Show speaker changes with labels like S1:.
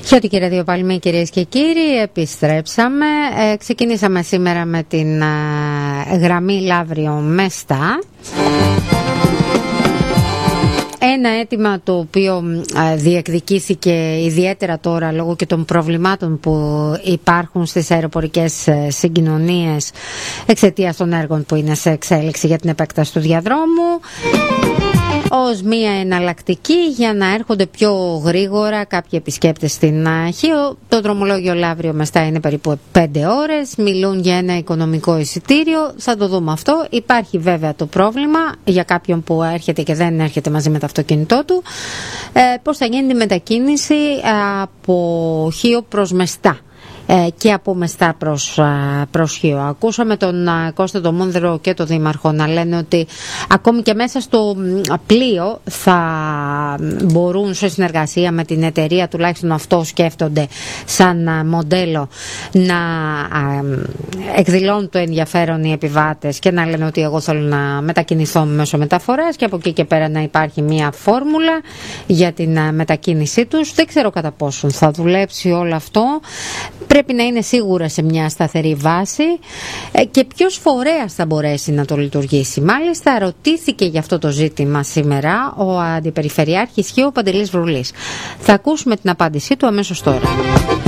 S1: Χιώτικη ραδιοπαλμή, κυρίες και κύριοι, επιστρέψαμε. Ξεκινήσαμε σήμερα με την γραμμή Λαύριο Μεστά. Ένα αίτημα το οποίο διεκδικήθηκε ιδιαίτερα τώρα λόγω και των προβλημάτων που υπάρχουν στις αεροπορικές συγκοινωνίες εξαιτίας των έργων που είναι σε εξέλιξη για την επέκταση του διαδρόμου, ως μία εναλλακτική για να έρχονται πιο γρήγορα κάποιοι επισκέπτες στην Χίο. Το δρομολόγιο Λαύριο Μεστά είναι περίπου 5 ώρες, μιλούν για ένα οικονομικό εισιτήριο, θα το δούμε αυτό. Υπάρχει βέβαια το πρόβλημα για κάποιον που έρχεται και δεν έρχεται μαζί με το αυτοκίνητό του, πώς θα γίνει η μετακίνηση από Χίο προς Μεστά και από Μεστά προς Χίο. Ακούσαμε τον Κώστα τον Μούνδρο και τον Δήμαρχο να λένε ότι ακόμη και μέσα στο πλοίο θα μπορούν σε συνεργασία με την εταιρεία, τουλάχιστον αυτό σκέφτονται σαν μοντέλο, να εκδηλώνουν το ενδιαφέρον οι επιβάτες και να λένε ότι εγώ θέλω να μετακινηθώ μέσω μεταφοράς, και από εκεί και πέρα να υπάρχει μια φόρμουλα για την μετακίνησή τους. Δεν ξέρω κατά πόσον θα δουλέψει όλο αυτό. Πρέπει να είναι σίγουρα σε μια σταθερή βάση και ποιος φορέας θα μπορέσει να το λειτουργήσει. Μάλιστα ρωτήθηκε για αυτό το ζήτημα σήμερα ο Αντιπεριφερειάρχης Χίου, Παντελής Βρουλής. Θα ακούσουμε την απάντησή του αμέσως τώρα.